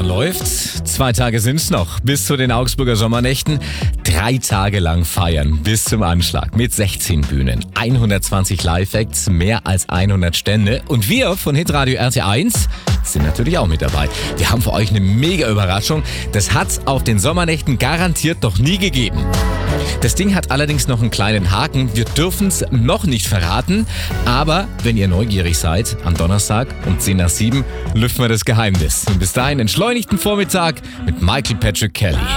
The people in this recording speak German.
Countdown läuft. 2 Tage sind's noch bis zu den Augsburger Sommernächten. 3 Tage lang feiern bis zum Anschlag mit 16 Bühnen, 120 Live-Acts, mehr als 100 Stände. Und wir von Hitradio RT1 sind natürlich auch mit dabei. Wir haben für euch eine mega Überraschung. Das hat's auf den Sommernächten garantiert noch nie gegeben. Das Ding hat allerdings noch einen kleinen Haken. Wir dürfen es noch nicht verraten. Aber wenn ihr neugierig seid, am Donnerstag um 10 nach 7 lüften wir das Geheimnis. Und bis dahin entschleunigten Vormittag mit Michael Patrick Kelly.